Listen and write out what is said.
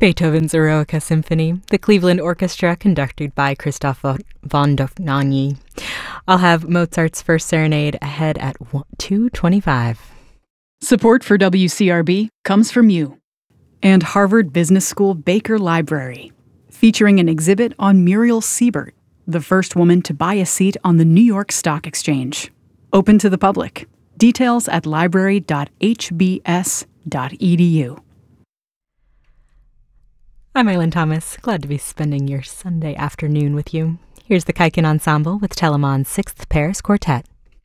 Beethoven's Eroica Symphony, the Cleveland Orchestra conducted by Christoph von Dohnanyi. I'll have Mozart's First Serenade ahead at 2:25. Support for WCRB comes from you and Harvard Business School Baker Library, featuring an exhibit on Muriel Siebert, the first woman to buy a seat on the New York Stock Exchange. Open to the public. Details at library.hbs.edu. I'm Eileen Thomas, glad to be spending your Sunday afternoon with you. Here's the Kaiken Ensemble with Telemann's Sixth Paris Quartet.